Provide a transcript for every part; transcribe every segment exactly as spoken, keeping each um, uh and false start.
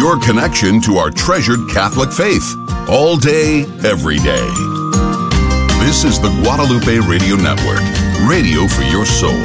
your connection to our treasured Catholic faith. All day, every day. This is the Guadalupe Radio Network, radio for your soul.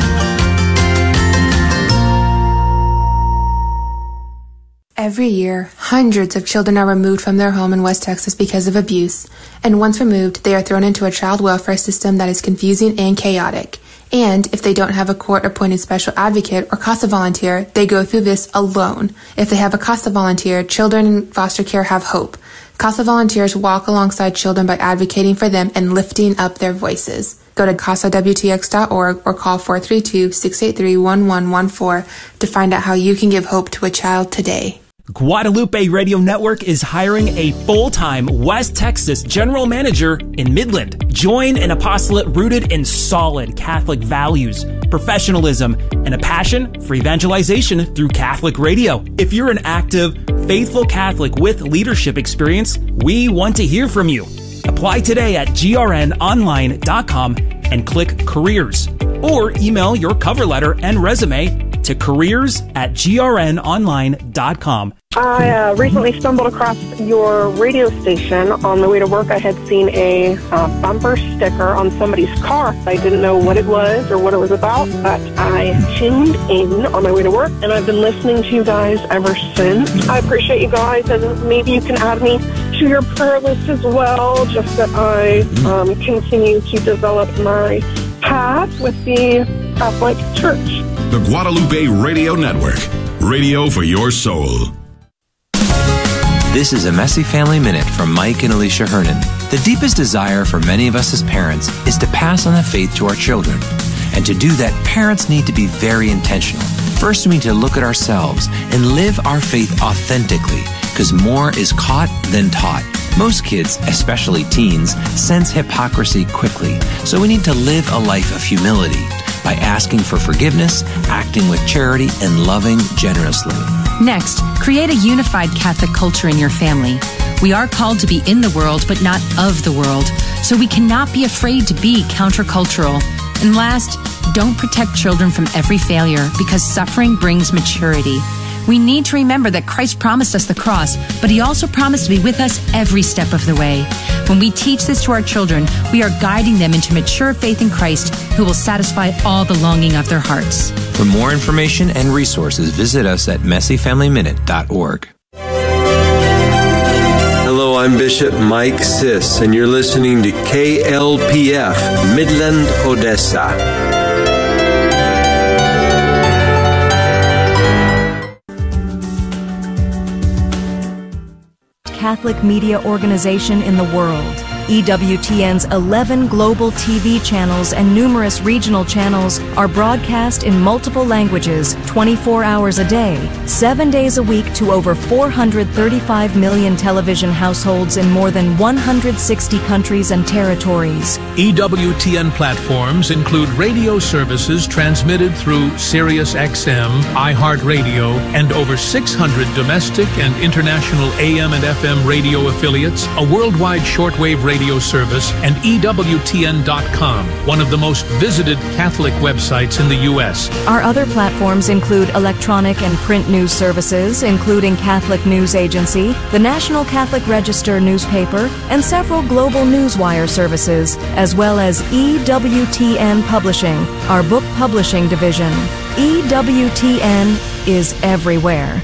Every year, hundreds of children are removed from their home in West Texas because of abuse, and once removed, they are thrown into a child welfare system that is confusing and chaotic. And if they don't have a court-appointed special advocate or CASA volunteer, they go through this alone. If they have a CASA volunteer, children in foster care have hope. CASA volunteers walk alongside children by advocating for them and lifting up their voices. Go to casa w t x dot org or call four three two, six eight three, one one one four to find out how you can give hope to a child today. Guadalupe Radio Network is hiring a full-time West Texas general manager in Midland. Join an apostolate rooted in solid Catholic values, professionalism, and a passion for evangelization through Catholic radio. If you're an active, faithful Catholic with leadership experience, we want to hear from you. Apply today at g r n online dot com and click Careers, or email your cover letter and resume to careers at g r n online dot com. I uh, recently stumbled across your radio station on the way to work. I had seen a uh, bumper sticker on somebody's car. I didn't know what it was or what it was about, but I tuned in on my way to work, and I've been listening to you guys ever since. I appreciate you guys, and maybe you can add me to your prayer list as well, just that I um, continue to develop my path with the Catholic Church. The Guadalupe Radio Network, radio for your soul. This is a Messy Family Minute from Mike and Alicia Hernan. The deepest desire for many of us as parents is to pass on the faith to our children. And to do that, parents need to be very intentional. First, we need to look at ourselves and live our faith authentically, because more is caught than taught. Most kids, especially teens, sense hypocrisy quickly, so we need to live a life of humility by asking for forgiveness, acting with charity, and loving generously. Next, create a unified Catholic culture in your family. We are called to be in the world, but not of the world, so we cannot be afraid to be countercultural. And last, don't protect children from every failure, because suffering brings maturity. We need to remember that Christ promised us the cross, but He also promised to be with us every step of the way. When we teach this to our children, we are guiding them into mature faith in Christ, who will satisfy all the longing of their hearts. For more information and resources, visit us at messy family minute dot org. Hello, I'm Bishop Mike Siss, and you're listening to K L P F, Midland, Odessa. Catholic media organization in the world. E W T N's eleven global T V channels and numerous regional channels are broadcast in multiple languages twenty-four hours a day, seven days a week to over four hundred thirty-five million television households in more than one hundred sixty countries and territories. E W T N platforms include radio services transmitted through Sirius X M, iHeartRadio, and over six hundred domestic and international A M and F M radio affiliates, a worldwide shortwave radio service, and E W T N dot com, one of the most visited Catholic websites in the U S. Our other platforms include electronic and print news services, including Catholic News Agency, the National Catholic Register newspaper, and several global newswire services, as well as E W T N Publishing, our book publishing division. E W T N is everywhere.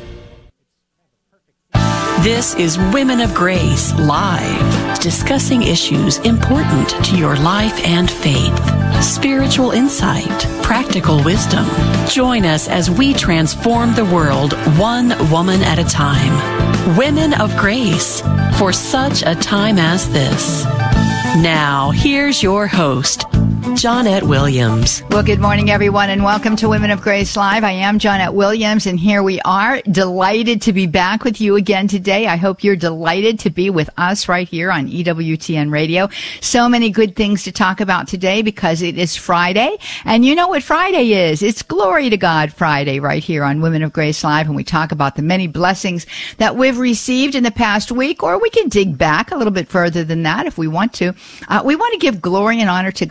This is Women of Grace Live, discussing issues important to your life and faith. Spiritual insight, practical wisdom. Join us as we transform the world one woman at a time. Women of Grace, for such a time as this. Now, here's your host, Johnette Williams. Well, good morning, everyone, and welcome to Women of Grace Live. I am Johnette Williams, and here we are, delighted to be back with you again today. I hope you're delighted to be with us right here on E W T N Radio. So many good things to talk about today because it is Friday, and you know what Friday is. It's Glory to God Friday right here on Women of Grace Live, and we talk about the many blessings that we've received in the past week, or we can dig back a little bit further than that if we want to. Uh, we want to give glory and honor to God for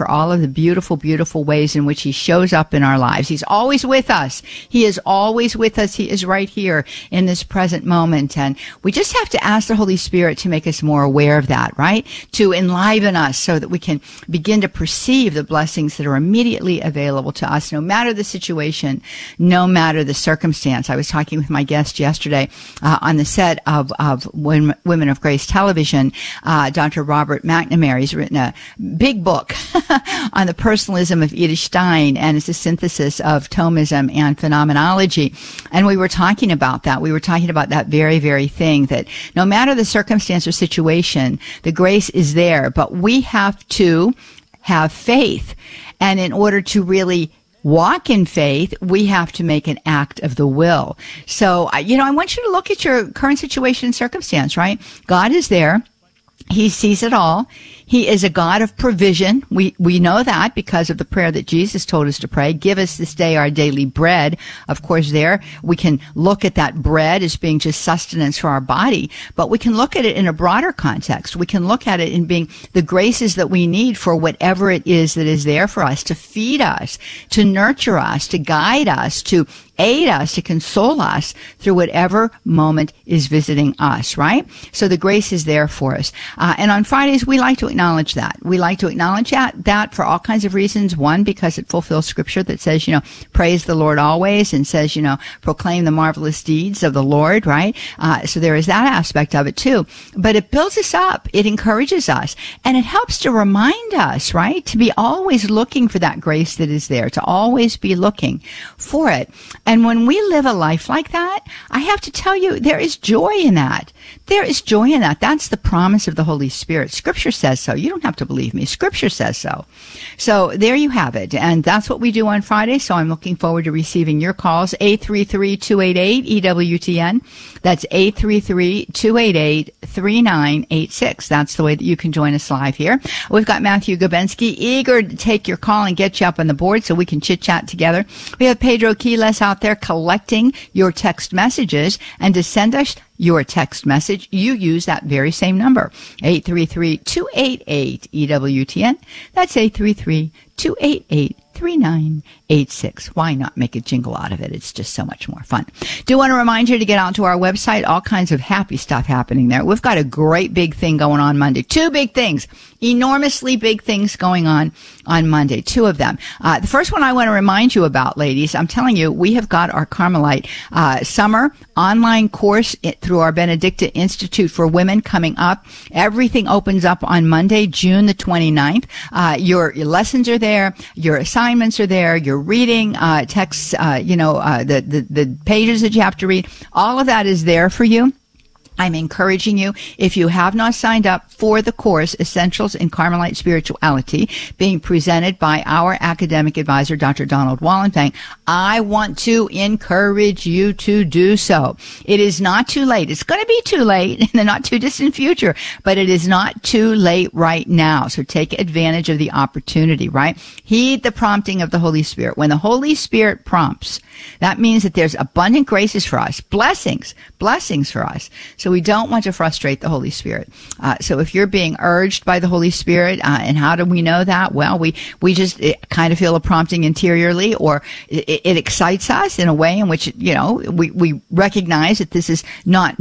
for all of the beautiful, beautiful ways in which he shows up in our lives. He's always with us. He is always with us. He is right here in this present moment. And we just have to ask the Holy Spirit to make us more aware of that, right? To enliven us so that we can begin to perceive the blessings that are immediately available to us, no matter the situation, no matter the circumstance. I was talking with my guest yesterday uh, on the set of, of Women of Grace Television. Uh, Doctor Robert McNamara, he's written a big book on the personalism of Edith Stein, and it's a synthesis of Thomism and phenomenology. And we were talking about that. We were talking about that very, very thing, that no matter the circumstance or situation, the grace is there, but we have to have faith. And in order to really walk in faith, we have to make an act of the will. So, you know, I want you to look at your current situation and circumstance, right? God is there. He sees it all. He is a God of provision. We we know that because of the prayer that Jesus told us to pray. Give us this day our daily bread. Of course, there we can look at that bread as being just sustenance for our body, but we can look at it in a broader context. We can look at it in being the graces that we need for whatever it is that is there for us, to feed us, to nurture us, to guide us, to aid us, to console us through whatever moment is visiting us, right? So the grace is there for us. Uh, and on Fridays, we like to acknowledge that. We like to acknowledge that, that for all kinds of reasons. One, because it fulfills scripture that says, you know, praise the Lord always, and says, you know, proclaim the marvelous deeds of the Lord, right? Uh, so there is that aspect of it too. But it builds us up. It encourages us. And it helps to remind us, right, to be always looking for that grace that is there, to always be looking for it. And when we live a life like that, I have to tell you, there is joy in that. There is joy in that. That's the promise of the Holy Spirit. Scripture says so. You don't have to believe me. Scripture says so. So there you have it. And that's what we do on Friday. So I'm looking forward to receiving your calls. eight three three, two eight eight, E W T N. That's eight three three, two eight eight, three nine eight six. That's the way that you can join us live here. We've got Matthew Gabensky eager to take your call and get you up on the board so we can chit-chat together. We have Pedro Quiles out there collecting your text messages, and to send us your text message, you use that very same number, eight three three, two eight eight, E W T N. That's eight three three, two eight eight, three nine eight six. Why not make a jingle out of it? It's just so much more fun. Do want to remind you to get onto our website. All kinds of happy stuff happening there. We've got a great big thing going on Monday. Two big things. Enormously big things going on on Monday. Two of them. Uh, the first one I want to remind you about, ladies, I'm telling you, we have got our Carmelite uh, summer online course through our Benedicta Institute for Women coming up. Everything opens up on Monday, June the twenty-ninth. Uh, your, your lessons are there. Your assignments are there. Your reading uh, texts, uh, you know, uh, the, the, the pages that you have to read. All of that is there for you. I'm encouraging you, if you have not signed up for the course, Essentials in Carmelite Spirituality, being presented by our academic advisor, Doctor Donald Wallenfang, I want to encourage you to do so. It is not too late. It's going to be too late in the not too distant future, but it is not too late right now. So take advantage of the opportunity, right? Heed the prompting of the Holy Spirit. When the Holy Spirit prompts, that means that there's abundant graces for us, blessings, blessings for us. So we don't want to frustrate the Holy Spirit. Uh, so if you're being urged by the Holy Spirit, uh, and how do we know that? Well, we, we just kind of feel a prompting interiorly, or it, it excites us in a way in which, you know, we, we recognize that this is not,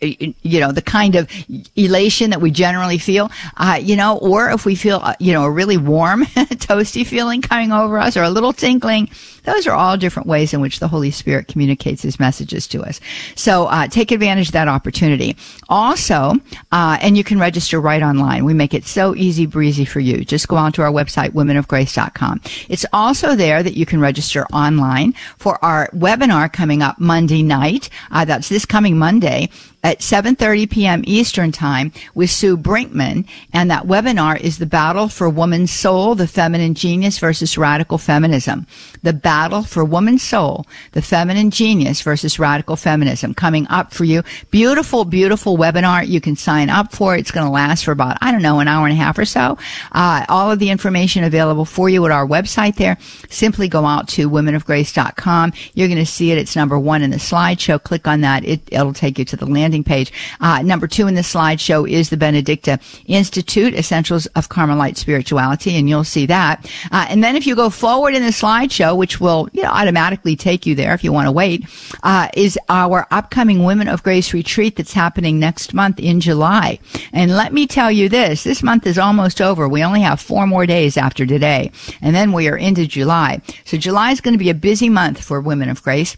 you know, the kind of elation that we generally feel, uh, you know, or if we feel, uh, you know, a really warm, toasty feeling coming over us, or a little tinkling. Those are all different ways in which the Holy Spirit communicates his messages to us. So uh, take advantage of that opportunity. Also, uh, and you can register right online. We make it so easy breezy for you. Just go on to our website, women of grace dot com. It's also there that you can register online for our webinar coming up Monday night. Uh, that's this coming Monday at seven thirty p.m. Eastern Time with Sue Brinkman. And that webinar is The Battle for Woman's Soul, the Feminine Genius versus Radical Feminism. The Battle for Woman's Soul, the Feminine Genius versus Radical Feminism, coming up for you. Beautiful, beautiful webinar. You can sign up for it. It's going to last for about, I don't know, an hour and a half or so. Uh, all of the information available for you at our website there. Simply go out to women of grace dot com. You're going to see it. It's number one in the slideshow. Click on that. It, it'll take you to the landing landing page. Uh, number two in the slideshow is the Benedicta Institute, Essentials of Carmelite Spirituality, and you'll see that. Uh, and then if you go forward in the slideshow, which will, you know, automatically take you there if you want to wait, uh, is our upcoming Women of Grace retreat that's happening next month in July. And let me tell you this, this month is almost over. We only have four more days after today, and then we are into July. So July is going to be a busy month for Women of Grace.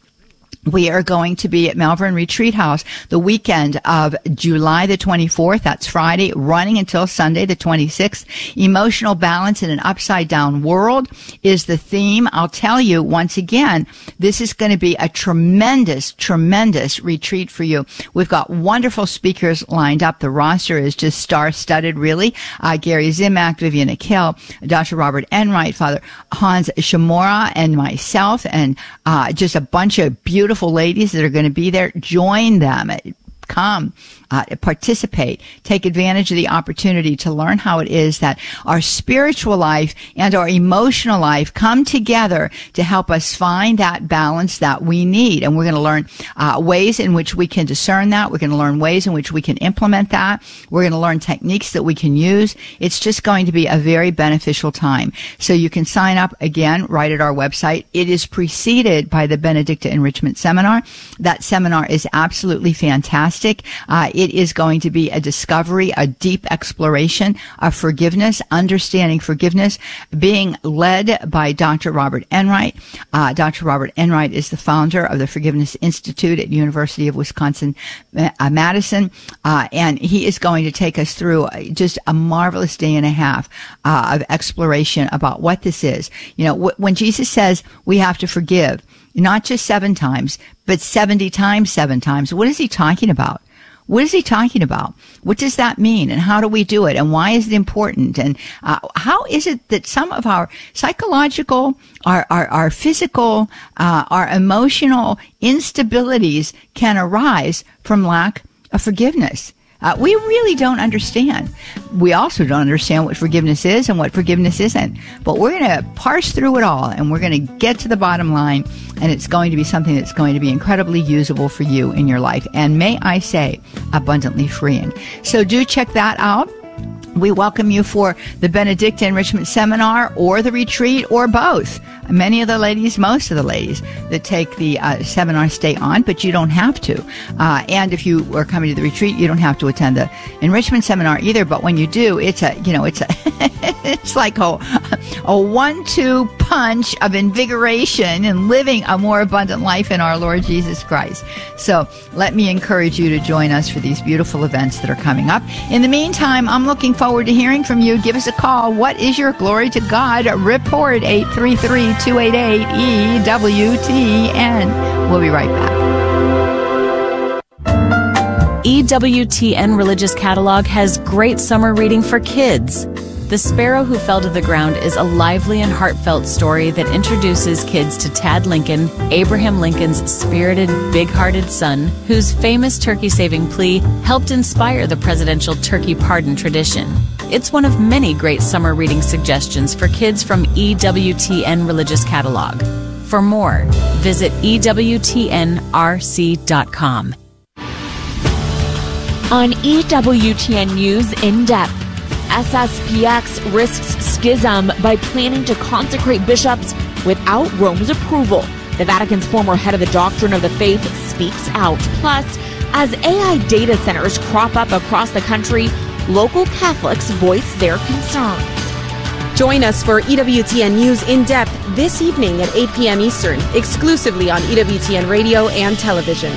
We are going to be at Malvern Retreat House the weekend of July the twenty-fourth. That's Friday, running until Sunday the twenty-sixth. Emotional balance in an upside down world is the theme. I'll tell you once again, this is going to be a tremendous, tremendous retreat for you. We've got wonderful speakers lined up. The roster is just star-studded, really. Uh, Gary Zimak, Vivian Akil, Doctor Robert Enright, Father Hans Shamora, and myself, and uh, just a bunch of beautiful Beautiful ladies that are going to be there. Join them. Come, uh, participate, take advantage of the opportunity to learn how it is that our spiritual life and our emotional life come together to help us find that balance that we need. And we're going to learn uh, ways in which we can discern that. We're going to learn ways in which we can implement that. We're going to learn techniques that we can use. It's just going to be a very beneficial time. So you can sign up again right at our website. It is preceded by the Benedicta Enrichment Seminar. That seminar is absolutely fantastic. Uh, it is going to be a discovery, a deep exploration of forgiveness, understanding forgiveness, being led by Doctor Robert Enright. Uh, Doctor Robert Enright is the founder of the Forgiveness Institute at University of Wisconsin uh, Madison, uh, and he is going to take us through just a marvelous day and a half uh, of exploration about what this is. You know, w- when Jesus says we have to forgive, not just seven times, but seventy times seven times. What is he talking about? What is he talking about? What does that mean? And how do we do it? And why is it important? And uh, how is it that some of our psychological, our, our, our physical, uh, our emotional instabilities can arise from lack of forgiveness? Uh, we really don't understand. We also don't understand what forgiveness is and what forgiveness isn't. But we're going to parse through it all, and we're going to get to the bottom line, and it's going to be something that's going to be incredibly usable for you in your life. And may I say, abundantly freeing. So do check that out. We welcome you for the Benedicta Enrichment Seminar or the retreat or both. Many of the ladies, most of the ladies that take the uh, seminar stay on, but you don't have to. Uh, and if you are coming to the retreat, you don't have to attend the enrichment seminar either. But when you do, it's a, you know, it's a, it's like a, a one-two punch of invigoration and living a more abundant life in our Lord Jesus Christ. So let me encourage you to join us for these beautiful events that are coming up. In the meantime, I'm looking forward to hearing from you. Give us a call. What is your glory to God report? eight three three, two eight eight, E W T N. We'll be right back. E W T N Religious Catalog has great summer reading for kids. The Sparrow Who Fell to the Ground is a lively and heartfelt story that introduces kids to Tad Lincoln, Abraham Lincoln's spirited, big-hearted son, whose famous turkey-saving plea helped inspire the presidential turkey pardon tradition. It's one of many great summer reading suggestions for kids from E W T N Religious Catalog. For more, visit E W T N R C dot com. On E W T N News In Depth, S S P X risks schism by planning to consecrate bishops without Rome's approval. The Vatican's former head of the Doctrine of the Faith speaks out. Plus, as A I data centers crop up across the country, local Catholics voice their concerns. Join us for E W T N News In Depth this evening at eight p.m. Eastern, exclusively on E W T N Radio and television.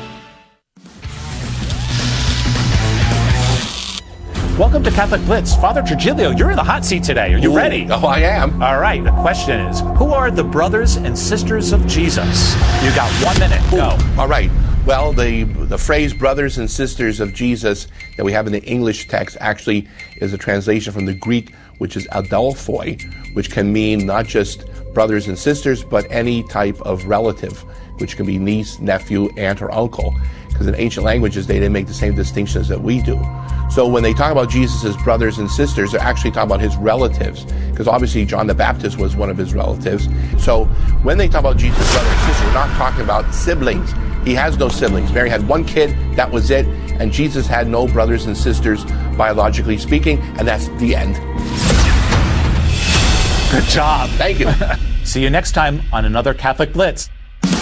Welcome to Catholic Blitz. Father Trigilio, you're in the hot seat today. Are you Ooh, ready? Oh, I am. All right. The question is, who are the brothers and sisters of Jesus? You got one minute. Go. Ooh, all right. Well, the the phrase brothers and sisters of Jesus that we have in the English text actually is a translation from the Greek, which is adelphoi, which can mean not just brothers and sisters, but any type of relative, which can be niece, nephew, aunt, or uncle. Because in ancient languages, they didn't make the same distinctions that we do. So when they talk about Jesus' brothers and sisters, they're actually talking about his relatives. Because obviously John the Baptist was one of his relatives. So when they talk about Jesus' brother and sister, we're not talking about siblings. He has no siblings. Mary had one kid, that was it. And Jesus had no brothers and sisters, biologically speaking, and that's the end. Good job. Thank you. See you next time on another Catholic Blitz.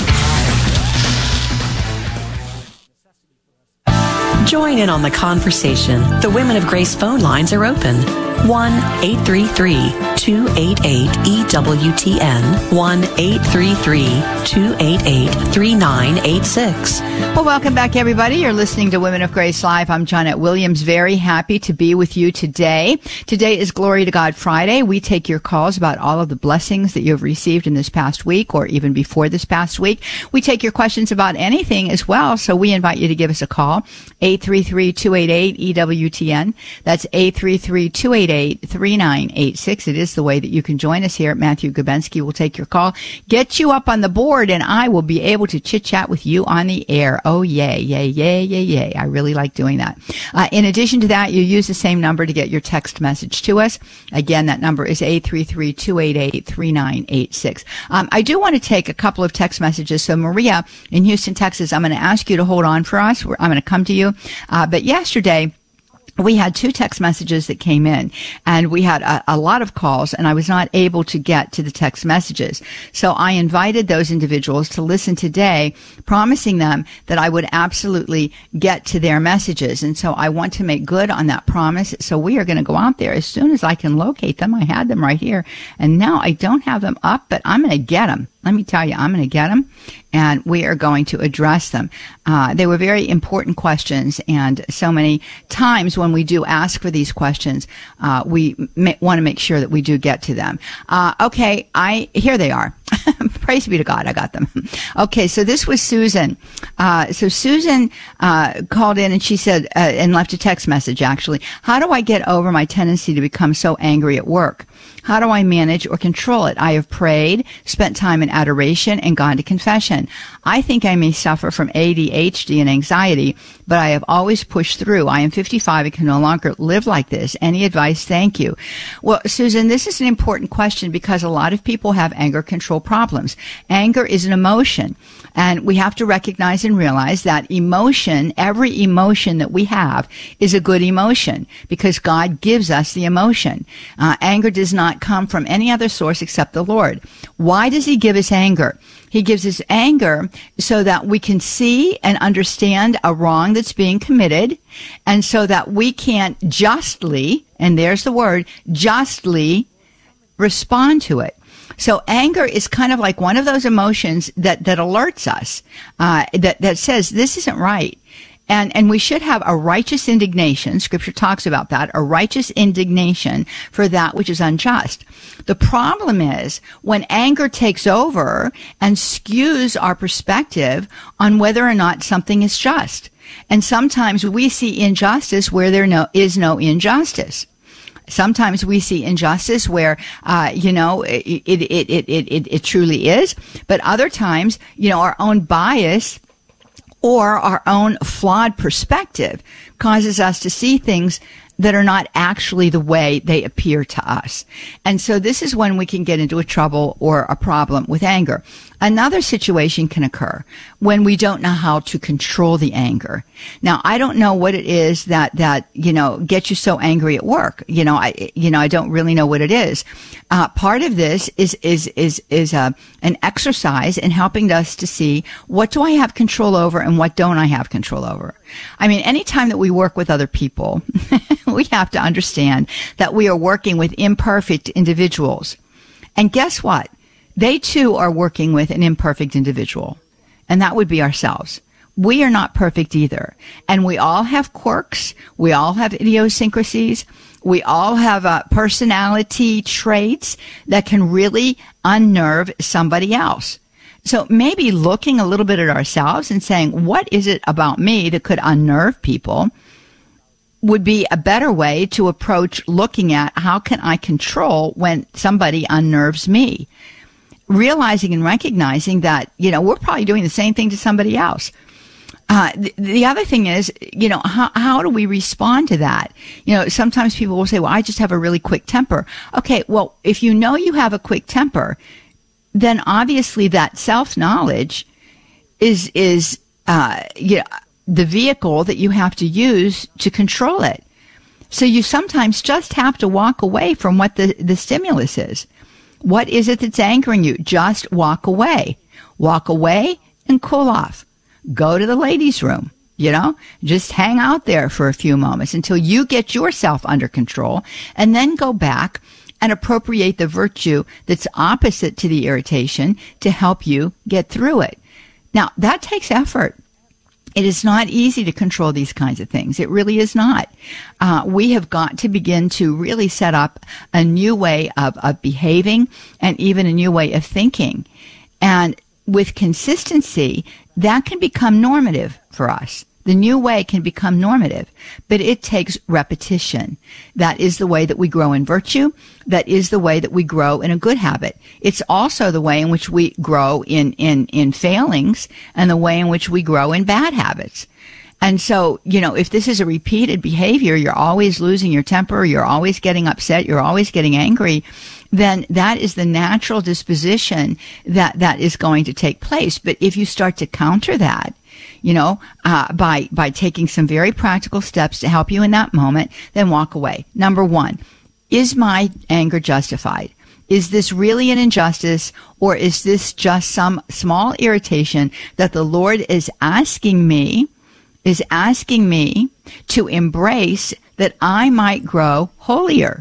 Join in on the conversation. The Women of Grace phone lines are open. one eight three three, two eight eight, E W T N. one eight three three, two eight eight, three nine eight six. Well, welcome back, everybody. You're listening to Women of Grace Live. I'm Johnette Williams. Very happy to be with you today. Today is Glory to God Friday. We take your calls about all of the blessings that you've received in this past week or even before this past week. We take your questions about anything as well, so we invite you to give us a call. eight three three, two eight eight, E W T N. That's eight three three, two eight eight, three nine eight six. It is the way that you can join us here. Matthew Gubensky will take your call, get you up on the board, and I will be able to chit-chat with you on the air. Oh, yay, yay, yay, yay, yay. I really like doing that. Uh, in addition to that, you use the same number to get your text message to us. Again, that number is eight three three, two eight eight, three nine eight six. Um, I do want to take a couple of text messages. So, Maria in Houston, Texas, I'm going to ask you to hold on for us. I'm going to come to you. Uh, but yesterday, we had two text messages that came in, and we had a, a lot of calls, and I was not able to get to the text messages. So I invited those individuals to listen today, promising them that I would absolutely get to their messages. And so I want to make good on that promise. So we are going to go out there as soon as I can locate them. I had them right here, and now I don't have them up, but I'm going to get them. Let me tell you, I'm going to get them, and we are going to address them. Uh, they were very important questions, and so many times when we do ask for these questions, uh, we ma- want to make sure that we do get to them. Uh, okay, I here they are. Praise be to God, I got them. Okay, so this was Susan. Uh, so Susan uh, called in, and she said, uh, and left a text message, actually. How do I get over my tendency to become so angry at work? How do I manage or control it? I have prayed, spent time in adoration, and gone to confession. I think I may suffer from A D H D and anxiety, but I have always pushed through. I am fifty-five and can no longer live like this. Any advice? Thank you. Well, Susan, this is an important question because a lot of people have anger control problems. Anger is an emotion, and we have to recognize and realize that emotion, every emotion that we have, is a good emotion because God gives us the emotion. Uh, anger does not come from any other source except the Lord. Why does he give us anger? He gives us anger so that we can see and understand a wrong that's being committed, and so that we can justly, and there's the word, justly respond to it. So anger is kind of like one of those emotions that, that alerts us, uh, that, that says this isn't right. And, and we should have a righteous indignation. Scripture talks about that, a righteous indignation for that which is unjust. The problem is when anger takes over and skews our perspective on whether or not something is just. And sometimes we see injustice where there no, is no injustice. Sometimes we see injustice where, uh, you know, it, it, it, it, it, it truly is. But other times, you know, our own bias or our own flawed perspective causes us to see things that are not actually the way they appear to us. And so this is when we can get into a trouble or a problem with anger. Another situation can occur when we don't know how to control the anger. Now, I don't know what it is that, that, you know, gets you so angry at work. You know, I, you know, I don't really know what it is. Uh, part of this is, is, is, is, a, an exercise in helping us to see what do I have control over and what don't I have control over. I mean, anytime that we work with other people, we have to understand that we are working with imperfect individuals. And guess what? They too are working with an imperfect individual, and that would be ourselves. We are not perfect either, and we all have quirks. We all have idiosyncrasies. We all have uh, personality traits that can really unnerve somebody else. So maybe looking a little bit at ourselves and saying, what is it about me that could unnerve people, would be a better way to approach looking at how can I control when somebody unnerves me. Realizing and recognizing that, you know, we're probably doing the same thing to somebody else. Uh, the, the other thing is, you know, how, how do we respond to that? You know, sometimes people will say, well, I just have a really quick temper. Okay, well, if you know you have a quick temper, then obviously that self-knowledge is, is, uh, you know, the vehicle that you have to use to control it. So you sometimes just have to walk away from what the, the stimulus is. What is it that's angering you? Just walk away. Walk away and cool off. Go to the ladies' room. You know, just hang out there for a few moments until you get yourself under control, and then go back and appropriate the virtue that's opposite to the irritation to help you get through it. Now, that takes effort. It is not easy to control these kinds of things. It really is not. Uh, we have got to begin to really set up a new way of, of behaving and even a new way of thinking. And with consistency, that can become normative for us. The new way can become normative, but it takes repetition. That is the way that we grow in virtue. That is the way that we grow in a good habit. It's also the way in which we grow in, in, in failings and the way in which we grow in bad habits. And so, you know, if this is a repeated behavior, you're always losing your temper, you're always getting upset, you're always getting angry, then that is the natural disposition that, that is going to take place. But if you start to counter that, you know, uh, by, by taking some very practical steps to help you in that moment, then walk away. Number one, is my anger justified? Is this really an injustice, or is this just some small irritation that the Lord is asking me, is asking me to embrace that I might grow holier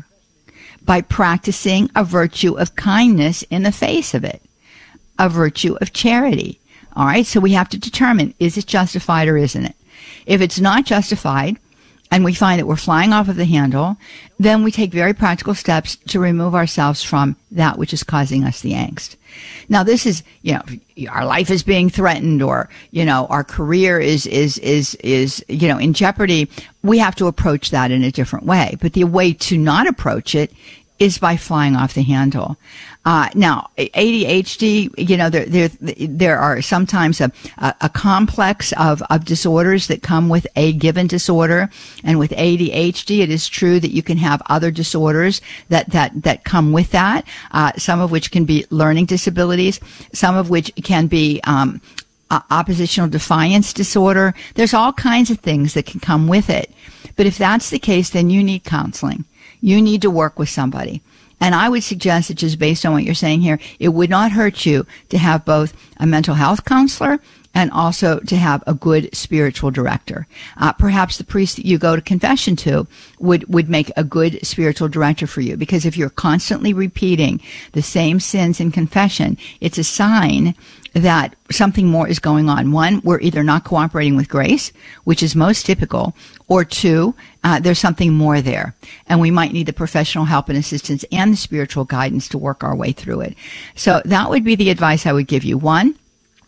by practicing a virtue of kindness in the face of it, a virtue of charity? All right, so we have to determine, is it justified or isn't it? If it's not justified, and we find that we're flying off of the handle, then we take very practical steps to remove ourselves from that which is causing us the angst. Now, this is, you know, our life is being threatened, or, you know, our career is, is, is, is, you know, in jeopardy. We have to approach that in a different way. But the way to not approach it is by flying off the handle. Uh, now, A D H D, you know, there, there, there are sometimes a, a, a complex of, of disorders that come with a given disorder. And with A D H D, it is true that you can have other disorders that, that, that come with that. Uh, some of which can be learning disabilities, some of which can be, um, uh, oppositional defiance disorder. There's all kinds of things that can come with it. But if that's the case, then you need counseling. You need to work with somebody. And I would suggest that, just based on what you're saying here, it would not hurt you to have both a mental health counselor and also to have a good spiritual director. Uh, perhaps the priest that you go to confession to would, would make a good spiritual director for you. Because if you're constantly repeating the same sins in confession, it's a sign that something more is going on. One, we're either not cooperating with grace, which is most typical, or two, uh, there's something more there. And we might need the professional help and assistance and the spiritual guidance to work our way through it. So that would be the advice I would give you. One,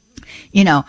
you know,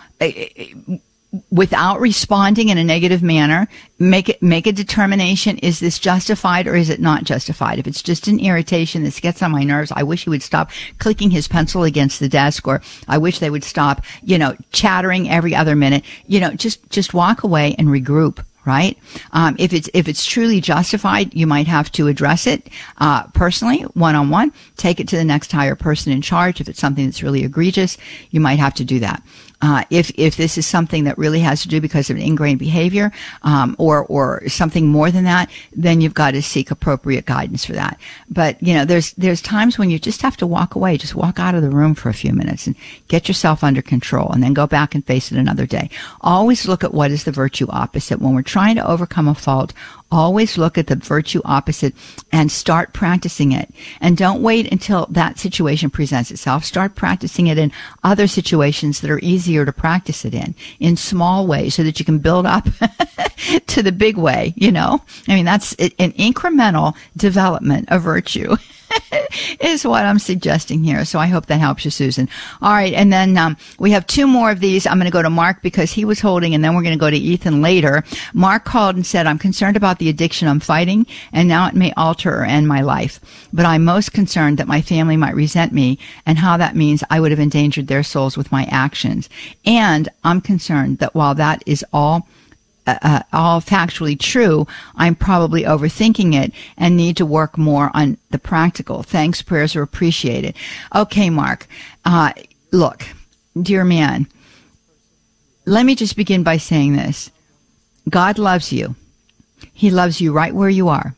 without responding in a negative manner, make it, make a determination. Is this justified or is it not justified? If it's just an irritation that gets on my nerves, I wish he would stop clicking his pencil against the desk, or I wish they would stop, you know, chattering every other minute. You know, just, just walk away and regroup. Right? Um, if it's, if it's truly justified, you might have to address it, uh, personally, one-on-one, take it to the next higher person in charge. If it's something that's really egregious, you might have to do that. Uh, if, if this is something that really has to do because of an ingrained behavior, um, or, or something more than that, then you've got to seek appropriate guidance for that. But, you know, there's, there's times when you just have to walk away, just walk out of the room for a few minutes and get yourself under control, and then go back and face it another day. Always look at what is the virtue opposite. When we're trying to overcome a fault, always look at the virtue opposite and start practicing it. And don't wait until that situation presents itself. Start practicing it in other situations that are easier to practice it in, in small ways, so that you can build up to the big way, you know? I mean, that's an incremental development of virtue. Is what I'm suggesting here. So I hope that helps you, Susan. All right. And then um, we have two more of these. I'm going to go to Mark because he was holding, and then we're going to go to Ethan later. Mark called and said, I'm concerned about the addiction I'm fighting, and now it may alter or end my life. But I'm most concerned that my family might resent me, and how that means I would have endangered their souls with my actions. And I'm concerned that while that is all Uh, all factually true, I'm probably overthinking it and need to work more on the practical. Thanks, prayers are appreciated. Okay, Mark. Uh, look, dear man, let me just begin by saying this. God loves you. He loves you right where you are.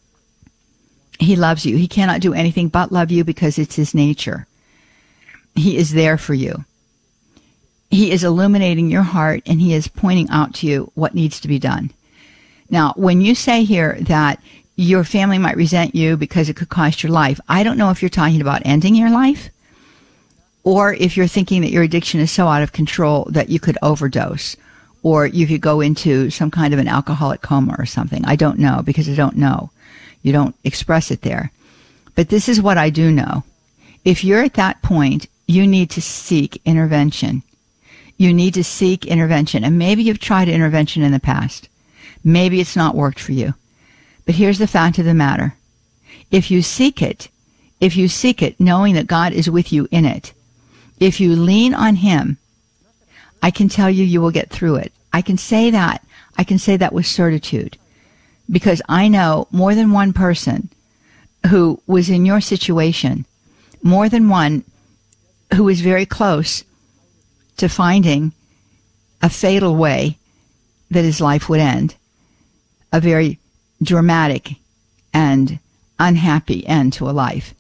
He loves you. He cannot do anything but love you because it's his nature. He is there for you. He is illuminating your heart, and he is pointing out to you what needs to be done. Now, when you say here that your family might resent you because it could cost your life, I don't know if you're talking about ending your life or if you're thinking that your addiction is so out of control that you could overdose or you could go into some kind of an alcoholic coma or something. I don't know because I don't know. You don't express it there. But this is what I do know. If you're at that point, you need to seek intervention. You need to seek intervention. And maybe you've tried intervention in the past. Maybe it's not worked for you. But here's the fact of the matter. If you seek it, if you seek it knowing that God is with you in it, if you lean on him, I can tell you you will get through it. I can say that. I can say that with certitude. Because I know more than one person who was in your situation, more than one who was very close to finding a fatal way that his life would end, a very dramatic and unhappy end to a life.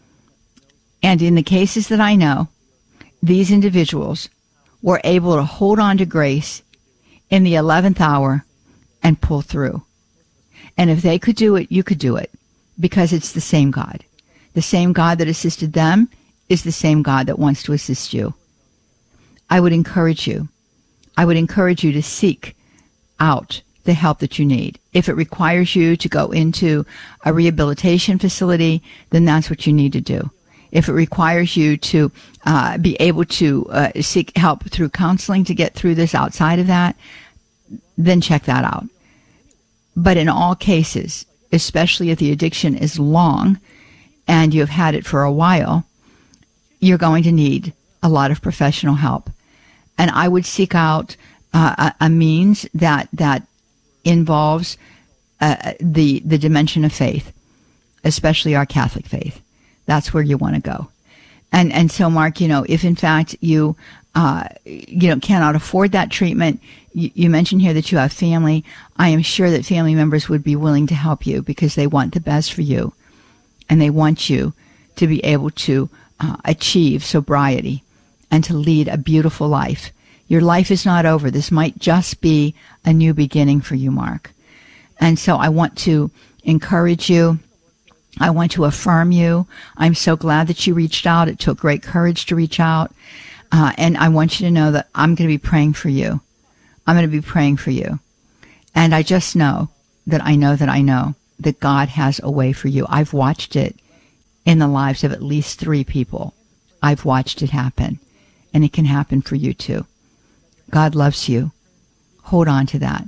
And in the cases that I know, these individuals were able to hold on to grace in the eleventh hour and pull through. And if they could do it, you could do it, because it's the same God. The same God that assisted them is the same God that wants to assist you. I would encourage you. I would encourage you to seek out the help that you need. If it requires you to go into a rehabilitation facility, then that's what you need to do. If it requires you to uh, be able to uh, seek help through counseling to get through this outside of that, then check that out. But in all cases, especially if the addiction is long and you've had it for a while, you're going to need a lot of professional help. And I would seek out uh, a, a means that that involves uh, the the dimension of faith, especially our Catholic faith. That's where you want to go. And and so, Mark, you know, if in fact you uh, you know cannot afford that treatment, you, you mentioned here that you have family. I am sure that family members would be willing to help you because they want the best for you, and they want you to be able to uh, achieve sobriety and to lead a beautiful life. Your life is not over. This might just be a new beginning for you, Mark. And so I want to encourage you. I want to affirm you. I'm so glad that you reached out. It took great courage to reach out. Uh, and I want you to know that I'm going to be praying for you. I'm going to be praying for you. And I just know that I know that I know that God has a way for you. I've watched it in the lives of at least three people. I've watched it happen. And it can happen for you too. God loves you. Hold on to that.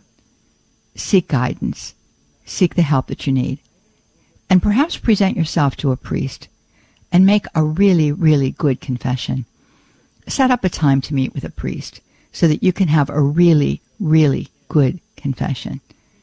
Seek guidance. Seek the help that you need. And perhaps present yourself to a priest and make a really, really good confession. Set up a time to meet with a priest so that you can have a really, really good confession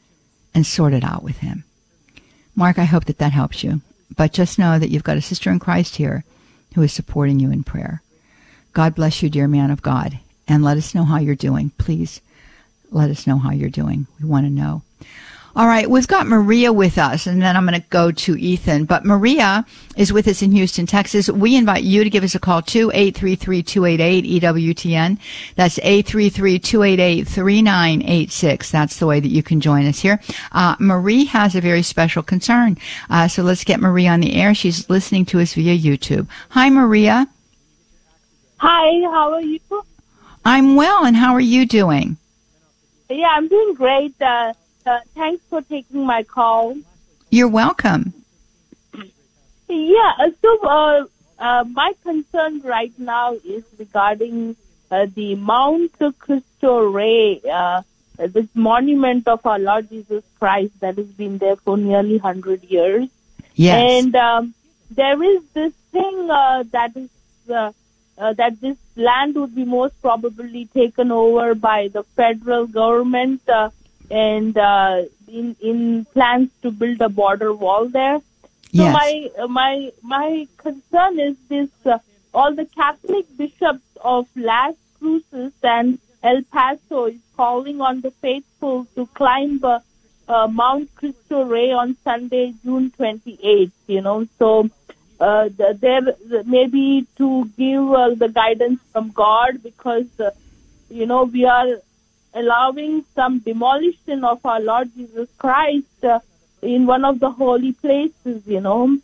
and sort it out with him. Mark, I hope that that helps you. But just know that you've got a sister in Christ here who is supporting you in prayer. God bless you, dear man of God. And let us know how you're doing. Please let us know how you're doing. We want to know. All right, we've got Maria with us, and then I'm going to go to Ethan. But Maria is with us in Houston, Texas. We invite you to give us a call, too, eight three three, two eight eight, E W T N. That's eight three three, two eight eight, three nine eight six. That's the way that you can join us here. Uh, Marie has a very special concern. Uh, so let's get Marie on the air. She's listening to us via YouTube. Hi, Maria. Hi, how are you? I'm well, and how are you doing? Yeah, I'm doing great. Uh, uh, thanks for taking my call. You're welcome. Yeah, so uh, uh, my concern right now is regarding uh, the Mount Cristo Rey, uh, this monument of our Lord Jesus Christ that has been there for nearly one hundred years. Yes. And um, there is this thing uh, that is... Uh, Uh, that this land would be most probably taken over by the federal government uh, and uh, in in plans to build a border wall there. So Yes. my uh, my my concern is this: uh, all the Catholic bishops of last cruises and El Paso is calling on the faithful to climb uh, uh, Mount Cristo Rey on Sunday, June twenty-eighth. You know, so uh, the, there maybe to give uh, the guidance from God, because uh, you know we are allowing some demolition of our Lord Jesus Christ uh, in one of the holy places. You know.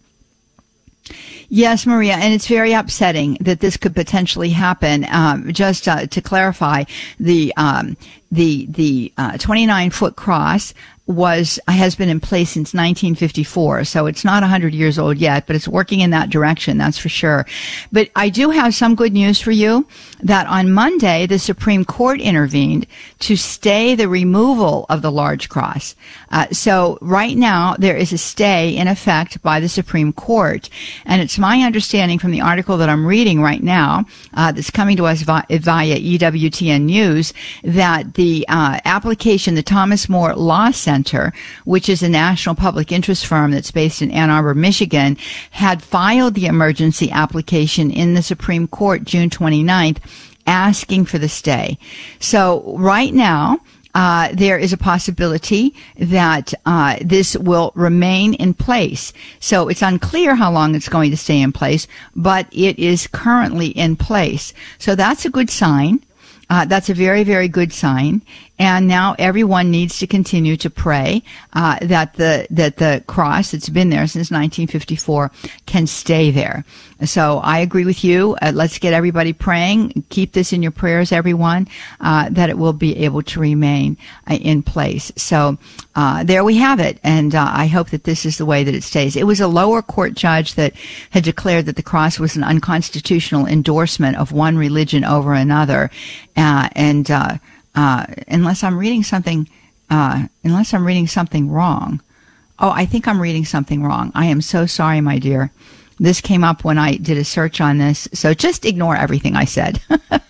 Yes, Maria, and it's very upsetting that this could potentially happen. Um, just uh, to clarify, the um, the the uh, twenty-nine foot cross was has been in place since nineteen fifty-four, so it's not one hundred years old yet, but it's working in that direction, that's for sure. But I do have some good news for you, that on Monday, the Supreme Court intervened to stay the removal of the large cross. Uh, so right now, there is a stay in effect by the Supreme Court, and it's my understanding from the article that I'm reading right now, uh, that's coming to us via, via E W T N News, that the uh, application, the Thomas More Law Center, which is a national public interest firm that's based in Ann Arbor, Michigan, had filed the emergency application in the Supreme Court June twenty-ninth, asking for the stay. So right now, Uh, there is a possibility that uh, this will remain in place. So it's unclear how long it's going to stay in place, but it is currently in place. So that's a good sign. Uh, that's a very, very good sign. And now everyone needs to continue to pray uh, that the that the cross that's been there since nineteen fifty-four can stay there. So I agree with you. Uh, let's get everybody praying. Keep this in your prayers, everyone, uh, that it will be able to remain uh, in place. So uh, there we have it. And uh, I hope that this is the way that it stays. It was a lower court judge that had declared that the cross was an unconstitutional endorsement of one religion over another. Uh, and uh, uh, unless I'm reading something, uh, unless I'm reading something wrong. Oh, I think I'm reading something wrong. I am so sorry, my dear. This came up when I did a search on this, so just ignore everything I said.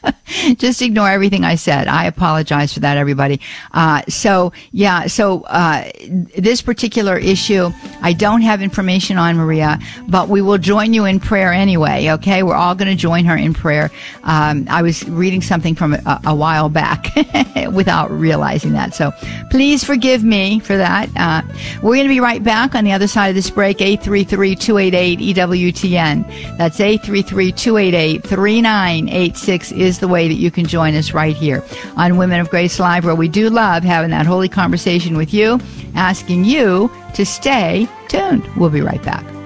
Just ignore everything I said. I apologize for that, everybody. Uh, so, yeah, so uh, this particular issue, I don't have information on, Maria, but we will join you in prayer anyway, okay? We're all going to join her in prayer. Um, I was reading something from a, a while back without realizing that, so please forgive me for that. Uh, we're going to be right back on the other side of this break, eight three three, two eight eight, E W T N. That's eight three three, two eight eight, three nine eight six is the way that you can join us right here on Women of Grace Live, where we do love having that holy conversation with you, asking you to stay tuned. We'll be right back.